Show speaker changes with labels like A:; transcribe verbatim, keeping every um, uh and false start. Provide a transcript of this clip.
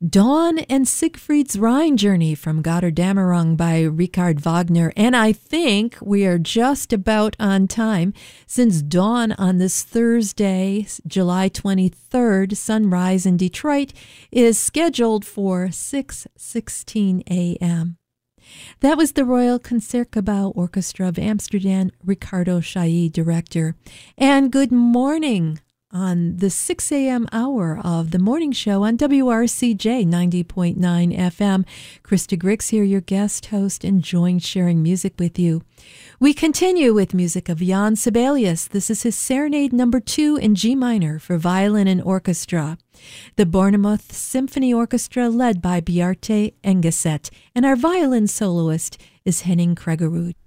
A: Dawn and Siegfried's Rhine Journey from Götterdämmerung by Richard Wagner. And I think we are just about on time, since dawn on this Thursday, July twenty-third, sunrise in Detroit, is scheduled for six sixteen a.m. That was the Royal Concertgebouw Orchestra of Amsterdam, Ricardo Chailly, director. And good morning on the six a.m. hour of the morning show on W R C J ninety point nine F M. Krista Griggs here, your guest host, enjoying sharing music with you. We continue with music of Jan Sibelius. This is his Serenade number two in G minor for violin and orchestra. The Bournemouth Symphony Orchestra led by Bjarte Engeset, and our violin soloist is Henning Kregerud.